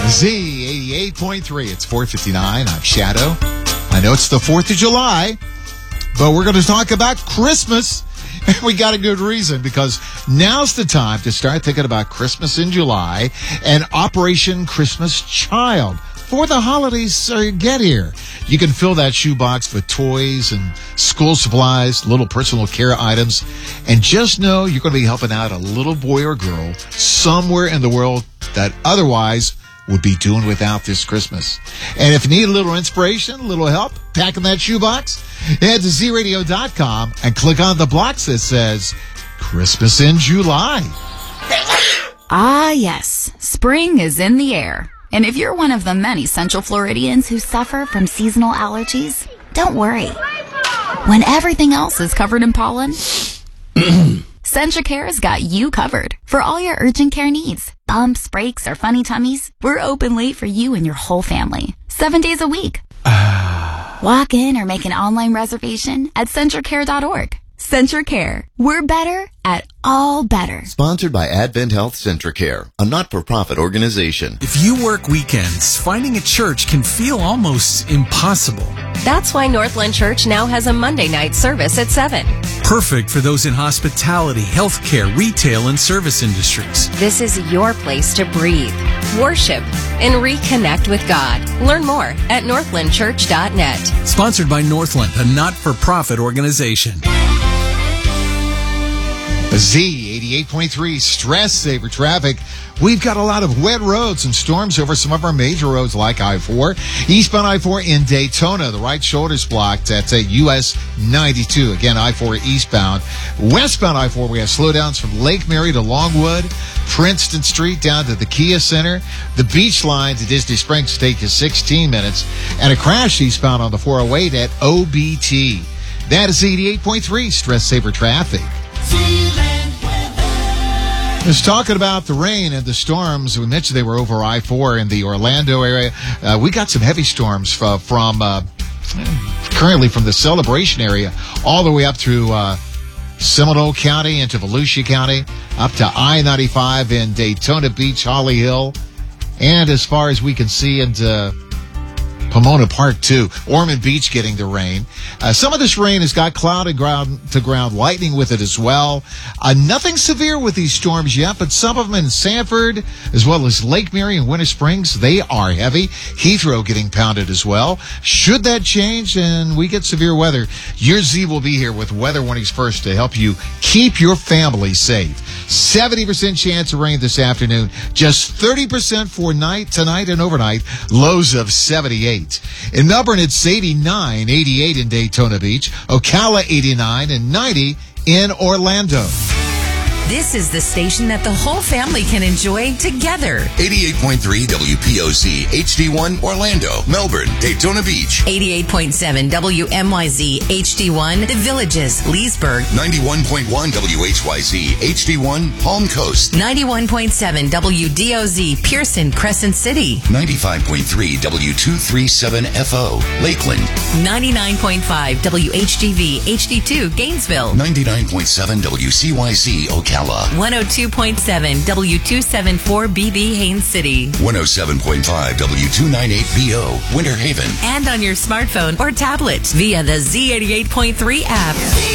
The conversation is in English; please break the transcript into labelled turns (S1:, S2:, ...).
S1: Z88.3. It's 4:59. I'm Shadow. I know it's the 4th of July, but we're going to talk about Christmas. And we got a good reason, because now's the time to start thinking about Christmas in July and Operation Christmas Child. Before the holidays get here, you can fill that shoebox with toys and school supplies, little personal care items, and just know you're going to be helping out a little boy or girl somewhere in the world that otherwise would be doing without this Christmas. And if you need a little inspiration, a little help packing that shoebox, head to zradio.com and click on the box that says Christmas in July.
S2: Ah, yes. Spring is in the air. And if you're one of the many Central Floridians who suffer from seasonal allergies, don't worry. When everything else is covered in pollen, CentraCare's got you covered for all your urgent care needs. Bumps, breaks, or funny tummies, we're open late for you and your whole family, 7 days a week. Walk in or make an online reservation at CentraCare.org. CentraCare. We're better at all better.
S3: Sponsored by Advent Health CentraCare, a not-for-profit organization.
S4: If you work weekends, finding a church can feel almost impossible.
S5: That's why Northland Church now has a Monday night service at 7.
S4: Perfect for those in hospitality, healthcare, retail, and service industries.
S5: This is your place to breathe, worship, and reconnect with God. Learn more at northlandchurch.net.
S4: Sponsored by Northland, a not-for-profit organization.
S1: Z88.3 Stress Saver Traffic. We've got a lot of wet roads and storms over some of our major roads like I-4. Eastbound I-4 in Daytona, the right shoulder's blocked at US 92. Again, I-4 eastbound. Westbound I-4, we have slowdowns from Lake Mary to Longwood, Princeton Street down to the Kia Center. The beach line to Disney Springs take you 16 minutes. And a crash eastbound on the 408 at OBT. That is Z88.3 Stress Saver Traffic. Just talking about the rain and the storms. We mentioned they were over I-4 in the Orlando area. We got some heavy storms from currently from the Celebration area all the way up through Seminole County into Volusia County, up to I-95 in Daytona Beach, Holly Hill, and as far as we can see into Pomona Park, too. Ormond Beach getting the rain. Some of this rain has got cloud and ground lightning with it as well. Nothing severe with these storms yet, but some of them in Sanford, as well as Lake Mary and Winter Springs, they are heavy. Heathrow getting pounded as well. Should that change and we get severe weather, your Z will be here with weather warnings first to help you keep your family safe. 70% chance of rain this afternoon. Just 30% for tonight and overnight. Lows of 78. In Melbourne, it's 89, 88 in Daytona Beach. Ocala, 89, and 90 in Orlando.
S6: This is the station that the whole family can enjoy together.
S7: 88.3 WPOC, HD1, Orlando, Melbourne, Daytona Beach.
S6: 88.7 WMYZ, HD1, The Villages, Leesburg.
S7: 91.1 WHYZ, HD1, Palm Coast.
S6: 91.7 WDOZ, Pearson, Crescent City.
S7: 95.3 W237FO, Lakeland.
S6: 99.5 WHGV, HD2, Gainesville.
S7: 99.7 WCYZ, Ocala.
S6: 102.7 W274BB, Haines City.
S7: 107.5 W298BO, Winter Haven.
S6: And on your smartphone or tablet via the Z88.3 app.